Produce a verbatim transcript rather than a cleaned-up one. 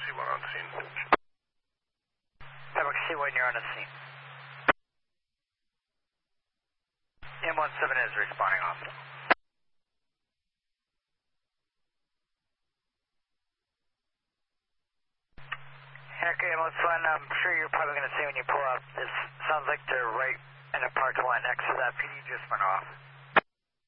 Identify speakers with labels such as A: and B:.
A: C one on scene.
B: Havoc C one, you're on the scene. M one seven is responding off. Okay, M one seven, I'm sure you're probably going to see when you pull up. This sounds like they're right in the parking lot next to that P D just went off.